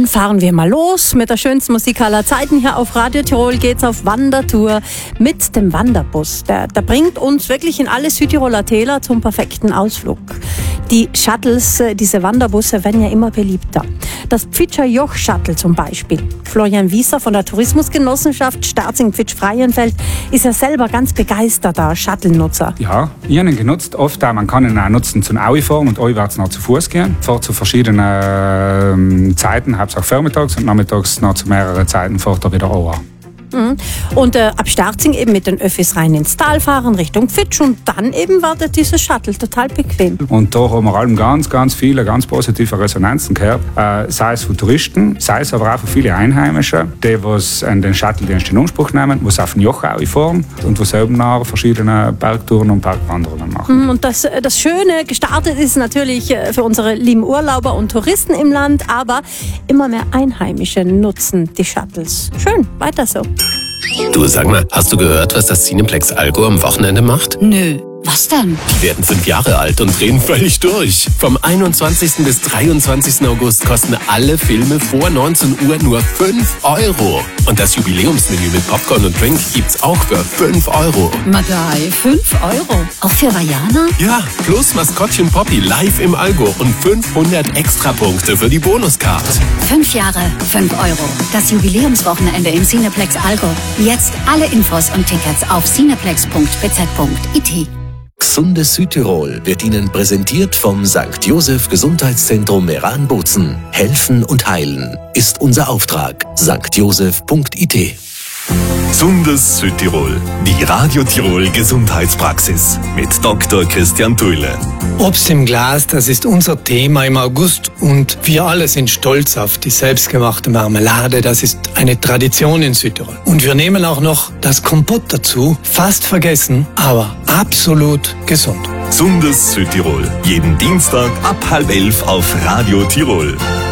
Dann fahren wir mal los mit der schönsten Musik aller Zeiten. Hier auf Radio Tirol geht's auf Wandertour mit dem Wanderbus. Der bringt uns wirklich in alle Südtiroler Täler zum perfekten Ausflug. Die Shuttles, diese Wanderbusse, werden ja immer beliebter. Das Pfitscher Joch-Shuttle zum Beispiel. Florian Wieser von der Tourismusgenossenschaft Sterzing-Pfitsch-Freienfeld ist ja selber ganz begeisterter Shuttle-Nutzer. Ja, ich habe ihn genutzt. Oft auch, man kann ihn auch nutzen zum Auifahren und euwärts noch zu Fuß gehen. Fahrt zu verschiedenen Zeiten, hauptsächlich vormittags und nachmittags noch zu mehreren Zeiten fahrt er wieder over. Und ab Sterzing eben mit den Öffis rein ins Tal fahren, Richtung Pfitsch und dann eben wartet dieses Shuttle total bequem. Und da haben wir allem ganz viele, ganz positive Resonanzen gehört. Sei es von Touristen, sei es aber auch von vielen Einheimischen, die was an den Shuttle-Dienst in Anspruch nehmen, was auf den Jochau fahren und was eben nach verschiedenen Bergtouren und Bergwanderungen machen. Und das Schöne, gestartet ist natürlich für unsere lieben Urlauber und Touristen im Land, aber immer mehr Einheimische nutzen die Shuttles. Schön, weiter so. Du, sag mal, hast du gehört, was das Cineplex Allgäu am Wochenende macht? Nö, was denn? Die werden 5 Jahre alt und drehen völlig durch. Vom 21. bis 23. August kosten alle Filme vor 19 Uhr nur 5 €. Und das Jubiläumsmenü mit Popcorn und Drink gibt's auch für 5 €. Madai, 5 €? Auch für Vajana? Ja, plus Maskottchen Poppy live im Allgäu und 500 Extrapunkte für die Bonuskarte. 5 Jahre, 5 €. Das Jubiläumswochenende im Cineplex Allgäu. Jetzt alle Infos und Tickets auf cineplex.bz.it. Gesundes Südtirol wird Ihnen präsentiert vom St. Joseph Gesundheitszentrum Meran-Bozen. Helfen und heilen ist unser Auftrag. stjoseph.it. Gesundes Südtirol. Die Radio Tirol Gesundheitspraxis mit Dr. Christian Thuile. Obst im Glas, das ist unser Thema im August und wir alle sind stolz auf die selbstgemachte Marmelade. Das ist eine Tradition in Südtirol. Und wir nehmen auch noch das Kompott dazu. Fast vergessen, aber absolut gesund. Gesundes Südtirol. Jeden Dienstag ab 10:30 auf Radio Tirol.